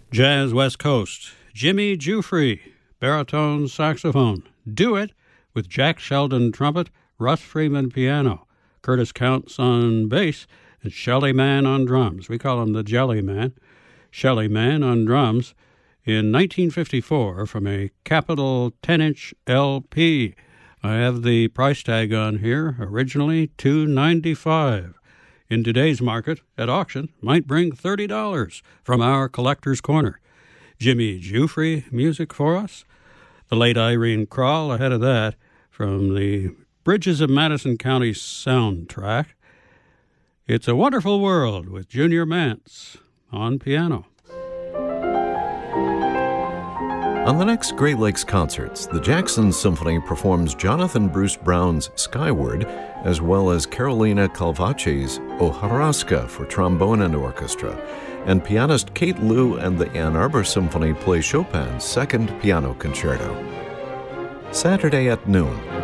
Jazz West Coast, Jimmy Giuffre, baritone saxophone. Do It with Jack Sheldon trumpet, Russ Freeman piano, Curtis Counts on bass, and Shelly Man on drums. We call him the Jelly Man. Shelly Man on drums in 1954 from a Capitol 10-inch LP. I have the price tag on here, originally $295. In today's market, at auction, might bring $30 from our Collector's Corner. Jimmy Giuffre music for us. The late Irene Krall ahead of that from the Bridges of Madison County soundtrack. It's a Wonderful World with Junior Mance on piano. On the next Great Lakes Concerts, the Jackson Symphony performs Jonathan Bruce Brown's Skyward, as well as Carolina Calvace's O Horaska for trombone and orchestra, and pianist Kate Liu and the Ann Arbor Symphony play Chopin's Second Piano Concerto. Saturday at noon,